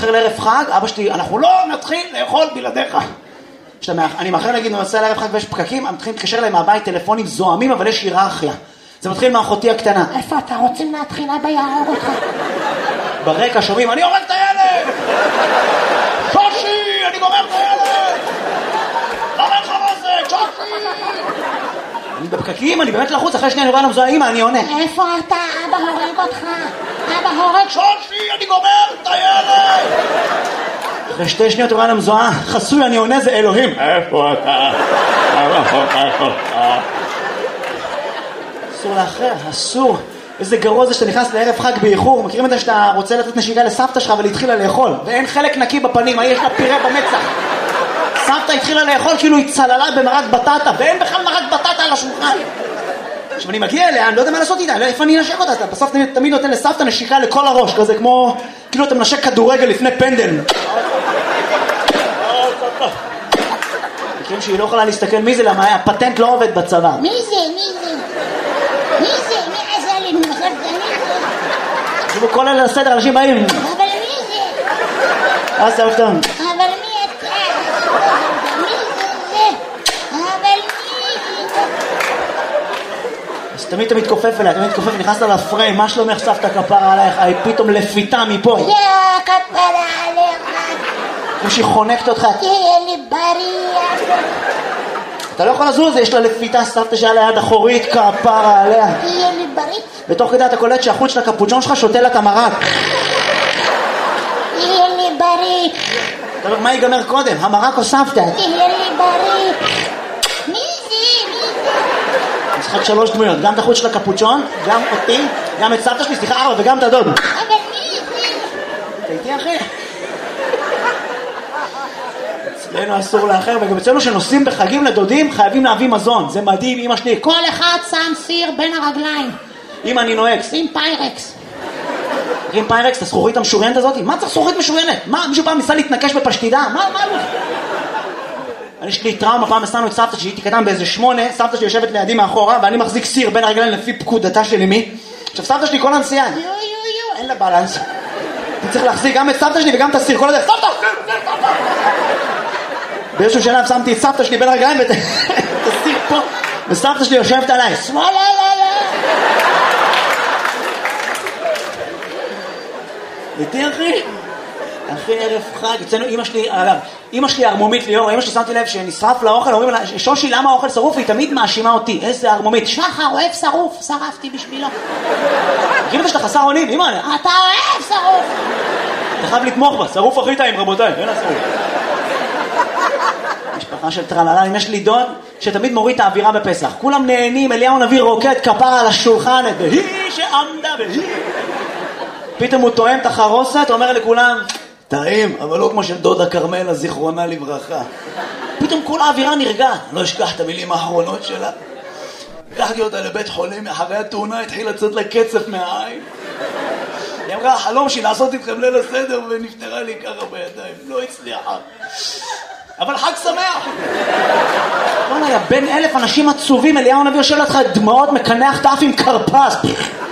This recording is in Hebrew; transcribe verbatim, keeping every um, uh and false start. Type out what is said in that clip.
מאחר לערב חג, אבא שלי, אנחנו לא נתחיל לאכול בלעדיך. אני מאחר להגיד, אני נוסע לערב חג ויש פקקים, אני מתחיל להתקשר להם מהבית טלפונים זוהמים, אבל יש היררכיה. זה מתחיל מאחותי הקטנה. איפה אתה רוצים להתחיל אבא יהרוג אותך? ברקע שומעים, אני הורג את הילד! שושי, אני גומר את הילד! למה לך מה זה? שושי! אני בפקקים, אני באמת לחוץ, אחרי שנייה אני רואה למזוהה, אמא, אני עונה. איפה אתה? אבא הורג אותך. אבא הורג... שושי, אני גומר את הילד! אחרי שתי שניות אני רואה למזוהה, חסוי, אני עונה, זה אלוהים. איפה אתה? אסור לאחר, אסור. איזה גרוע זה שאתה נכנס לערב חג באיחור. מכירים את זה שאתה רוצה לתת נשיקה לסבתא שלך אבל התחילה לאכול ואין חלק נקי בפנים, יש לה פירה במצח. סבתא התחילה לאכול כאילו היא צללה במרק בטטה ואין בכלל מרק בטטה על השולחן. עכשיו אני מגיע אליה, אני לא יודע מה לעשות איתה, איפה אני נשק אותה? אתה בסוף תמיד, תמיד נותן לסבתא נשיקה לכל הראש, כזה כמו כאילו אתה מנשק כדורגל לפני פנדל. מכירים שהיא לא יכולה להסתכל מי זה, למה הפטנט לא עובד בצבא. מי זה? מי זה? מי זה? מי עשה לי? מי זה? תשמעו, כל אלה לסדר, אנשים באים. אבל מי זה? אה, סבתון. אבל מי אתה? מי זה זה? אבל מי זה? אז תמיד אתה מתכופף אליה, תמיד מתכופף, נכנסת לפריים, מה שלומך סבתא כפרה עלייך? היא פתאום לפיתה מפה. יא כפרה עליך. כמו שהיא חונקת אותך. תהיה לי בריא. אתה לא יכול לזוז, יש לה לפיתה סבתא שהיה ליד אחורית, כפרה עליה. תהיה לי בריא. בתוך כדי אתה קולט שהחוץ של הקפוצ'ון שלך שותה לה את המרק. תהיה לי בריא. אתה אומר, מה ייגמר קודם? המרק או סבתא? תהיה לי בריא. מי זה? מי זה? משחק שלוש דמויות, גם את החוץ של הקפוצ'ון, גם אותי, גם את סבתא שלי, סליחה, ארבע, וגם את הדוד. אבל מי זה? אתה איתי אחי? אצלנו אסור לאחר, וגם אצלנו שנוסעים בחגים לדודים חייבים להביא מזון, זה מדהים. אמא שלי, כל אחד שם סיר בין הרגליים. אמא אני נוהג שים פיירקס. מכירים פיירקס, את הזכורית המשוריינת הזאת? מה צריך זכורית משוריינת? מה, מישהו פעם ניסה להתנקש בפשטידה? מה, מה לא? אני יש לי טראומה, פעם נסענו את סבתא שהייתי קטן באיזה שמונה, סבתא שלי יושבת לידי מאחורה ואני מחזיק סיר בין הרגליים לפי פקודתה של אמי. עכשיו סבתא שלי כל הנסיעה, יו יו יו, אין לה בלנס. אני צריך להחזיק גם את סבתא שלי וגם את הסיר, כל הדרך, סבתא! באיזשהו שלב שמתי את סבתא שלי בין הרגליים ואת הסיר פה, וסבתא שלי יושבת עליי, שמאלה, לא, לא. איתי אחי? אחי ערב חג, אצלנו אמא שלי, אגב, אמא שלי ארמומית ליאור, אמא שלי שמתי לב שנשרף לאוכל, אומרים לה, שושי למה האוכל שרוף? היא תמיד מאשימה אותי, איזה ארמומית. שחר אוהב שרוף, שרפתי בשבילו. מכיר את זה שאתה חסר אונים? אמא, אתה אוהב שרוף. אתה חייב לתמוך בה, שרוף אחי טעים רבותיי, אין השרוף. משפחה של טרללה, יש לי דוד שתמיד מוריד את האווירה בפסח, כולם נהנים, אליהו נביא רוקד כפרה על השולחן, והיא שעמדה והיא. פתאום הוא טועם את החרוסת, אומר לכולם, טעים, אבל לא כמו של דודה קרמלה, זיכרונה לברכה. פתאום כל האווירה נרגעת, לא אשכח את המילים האחרונות שלה. לקחתי אותה לבית חולים, אחרי התאונה התחיל לצאת לה קצף מהעין. היא אמרה, החלום שלי לעשות איתכם ליל הסדר, ונפטרה לי ככה בידיים, לא הצליחה. אבל חג שמח! לא נהיה, בין אלף אנשים עצובים, אליהו נביא יושב לך דמעות, מקנח תף עם קרפס.